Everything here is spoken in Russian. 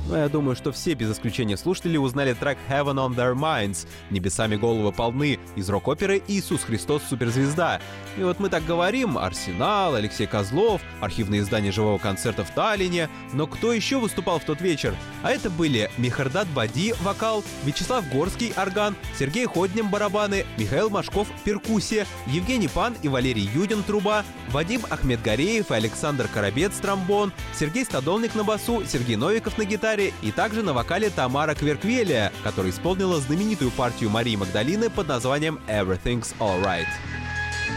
Но я думаю, что все без исключения слушатели узнали трек «Heaven on Their Minds» «Небесами головы полны» из рок-оперы «Иисус Христос суперзвезда». И вот мы так говорим: Арсенал, Алексей Козлов, архивные издания живого концерта в Таллине. Но кто еще выступал в тот вечер? А это были Михардат Бади — вокал, Вячеслав Горский — орган, Сергей Ходнем — барабаны, Михаил Машков — перкуссия, Евгений Пан и Валерий Юдин — труба, Вадим Ахмедгареев и Александр Коробец — тромбон, Сергей Стадолник на басу, Сергей Новиков на гитаре и также на вокале Тамара Кверквелия, которая исполнила знаменитую партию Марии Магдалины под названием «Everything's Alright».